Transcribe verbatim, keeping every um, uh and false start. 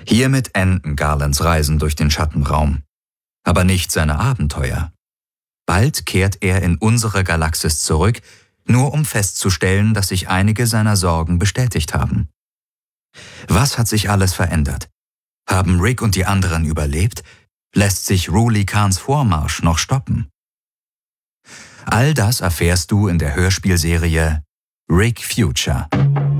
Hiermit enden Garlands Reisen durch den Schattenraum. Aber nicht seine Abenteuer. Bald kehrt er in unsere Galaxis zurück, nur um festzustellen, dass sich einige seiner Sorgen bestätigt haben. Was hat sich alles verändert? Haben Rick und die anderen überlebt? Lässt sich Ruli Khans Vormarsch noch stoppen? All das erfährst du in der Hörspielserie Rick Future.